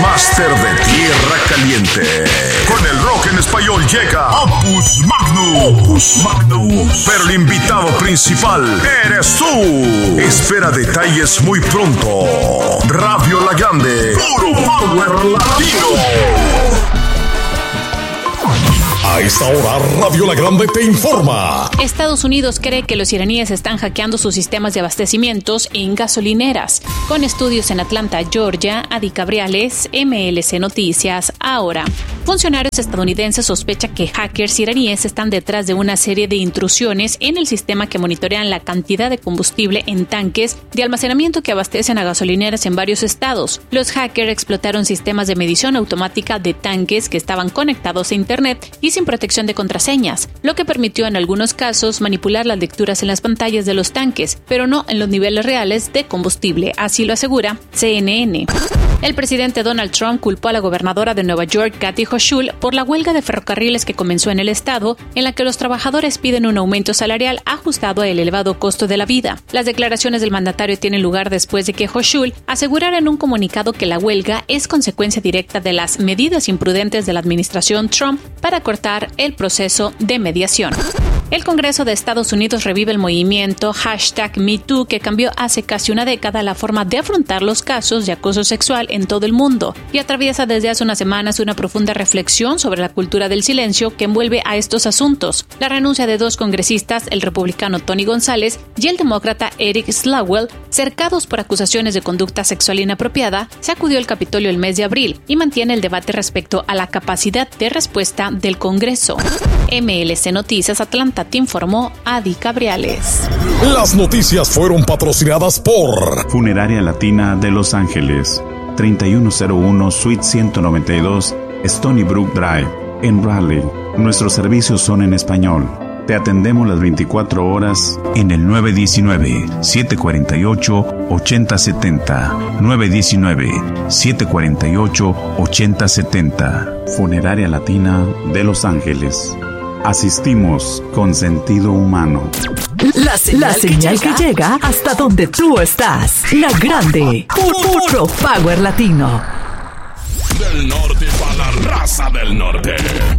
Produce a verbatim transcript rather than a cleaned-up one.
Máster de Tierra Caliente. Con el rock en español llega Opus Magnum. Opus Magnum. Pero el invitado principal eres tú. Espera detalles muy pronto. Radio La Grande. Puro Power Latino. A esta hora, Radio La Grande te informa. Estados Unidos cree que los iraníes están hackeando sus sistemas de abastecimientos en gasolineras. Con estudios en Atlanta, Georgia, Adi Cabriales, M L C Noticias, ahora. Funcionarios estadounidenses sospechan que hackers iraníes están detrás de una serie de intrusiones en el sistema que monitorean la cantidad de combustible en tanques de almacenamiento que abastecen a gasolineras en varios estados. Los hackers explotaron sistemas de medición automática de tanques que estaban conectados a Internet y sin protección de contraseñas, lo que permitió en algunos casos manipular las lecturas en las pantallas de los tanques, pero no en los niveles reales de combustible, así lo asegura C N N. El presidente Donald Trump culpó a la gobernadora de Nueva York, Kathy Hochul, por la huelga de ferrocarriles que comenzó en el estado, en la que los trabajadores piden un aumento salarial ajustado al elevado costo de la vida. Las declaraciones del mandatario tienen lugar después de que Hochul asegurara en un comunicado que la huelga es consecuencia directa de las medidas imprudentes de la administración Trump para cortar el proceso de mediación. El Congreso de Estados Unidos revive el movimiento hashtag MeToo que cambió hace casi una década la forma de afrontar los casos de acoso sexual en todo el mundo y atraviesa desde hace unas semanas una profunda reflexión sobre la cultura del silencio que envuelve a estos asuntos. La renuncia de dos congresistas, el republicano Tony González y el demócrata Eric Swalwell, cercados por acusaciones de conducta sexual inapropiada, sacudió el Capitolio el mes de abril y mantiene el debate respecto a la capacidad de respuesta del Congreso. M L C Noticias Atlanta te informó Adi Cabriales. Las noticias fueron patrocinadas por Funeraria Latina de Los Ángeles, treinta y uno cero uno Suite ciento noventa y dos Stony Brook Drive, en Raleigh. Nuestros servicios son en español. Te atendemos las veinticuatro horas en el nueve uno nueve, siete cuatro ocho, ocho cero siete cero. nueve uno nueve, siete cuatro ocho, ocho cero siete cero. Funeraria Latina de Los Ángeles. Asistimos con sentido humano. La señal, la señal que, llega que llega hasta donde tú estás. La Grande. Puro Power Latino. Del norte para la raza del norte.